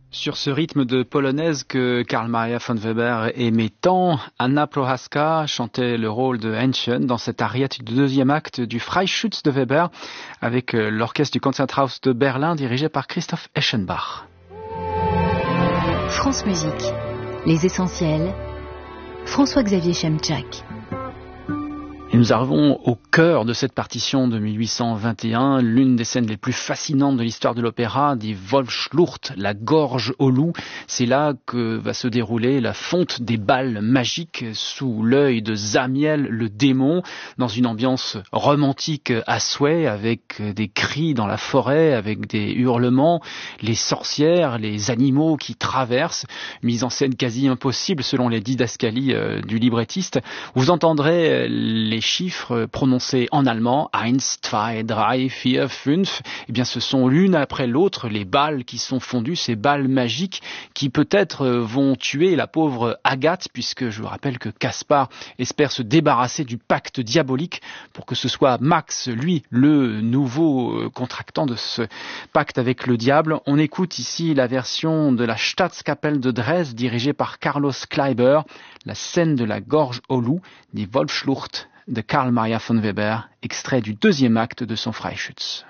Sur ce rythme de polonaise que Karl Maria von Weber aimait tant, Anna Prohaska chantait le rôle de Hähnchen dans cette ariette du deuxième acte du Freischütz de Weber avec l'orchestre du Konzerthaus de Berlin dirigé par Christoph Eschenbach. France Musique, les essentiels, François-Xavier Chemchak. Et nous arrivons au cœur de cette partition de 1821, l'une des scènes les plus fascinantes de l'histoire de l'opéra, die Wolfsschlucht, la gorge au loup. C'est là que va se dérouler la fonte des balles magiques sous l'œil de Zamiel, le démon, dans une ambiance romantique à souhait, avec des cris dans la forêt, avec des hurlements, les sorcières, les animaux qui traversent, mise en scène quasi impossible selon les didascalies du librettiste. Vous entendrez les chiffres prononcés en allemand, 1, 2, 3, 4, 5, eh bien ce sont l'une après l'autre les balles qui sont fondues, ces balles magiques qui peut-être vont tuer la pauvre Agathe, puisque je vous rappelle que Caspar espère se débarrasser du pacte diabolique pour que ce soit Max, lui, le nouveau contractant de ce pacte avec le diable. On écoute ici la version de la Staatskapelle de Dresde dirigée par Carlos Kleiber, la scène de la gorge au loup, die Wolfsschlucht de Karl Maria von Weber, extrait du deuxième acte de son Freischütz.